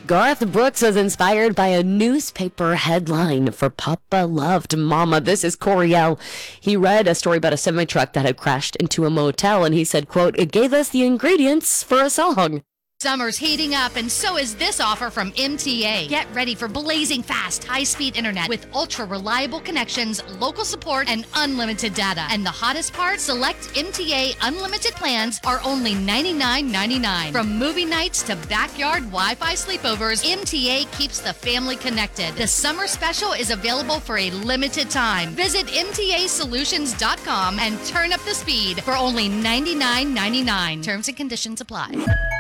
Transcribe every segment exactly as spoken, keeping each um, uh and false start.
Garth Brooks was inspired by a newspaper headline for Papa Loved Mama. This is Coriel. He read a story about a semi-truck that had crashed into a motel, and he said, quote, "It gave us the ingredients for a song." Summer's heating up, and so is this offer from M T A. Get ready for blazing fast, high-speed internet with ultra-reliable connections, local support, and unlimited data. And the hottest part, select M T A unlimited plans are only ninety-nine ninety-nine. From movie nights to backyard Wi-Fi sleepovers, M T A keeps the family connected. The summer special is available for a limited time. Visit M T A solutions dot com and turn up the speed for only ninety-nine ninety-nine. Terms and conditions apply.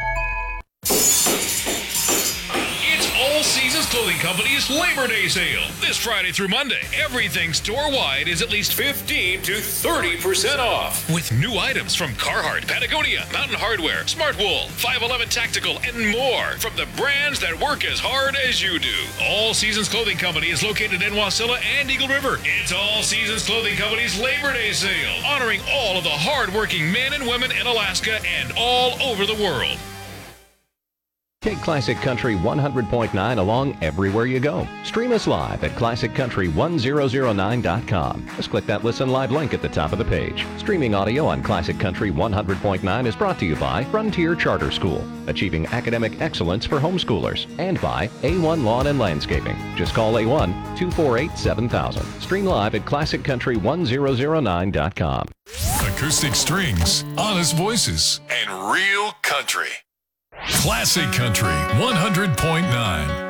It's All Seasons Clothing Company's Labor Day sale. This Friday through Monday, everything store-wide is at least fifteen to thirty percent off. With new items from Carhartt, Patagonia, Mountain Hardware, Smartwool, five eleven Tactical, and more from the brands that work as hard as you do. All Seasons Clothing Company is located in Wasilla and Eagle River. It's All Seasons Clothing Company's Labor Day sale, honoring all of the hard-working men and women in Alaska and all over the world. Take Classic Country one hundred point nine along everywhere you go. Stream us live at classic country one thousand nine dot com. Just click that Listen Live link at the top of the page. Streaming audio on Classic Country one hundred point nine is brought to you by Frontier Charter School, achieving academic excellence for homeschoolers, and by A one Lawn and Landscaping. Just call A one two four eight seven thousand. Stream live at classic country one thousand nine dot com. Acoustic strings, honest voices, and real country. Classic Country one hundred point nine.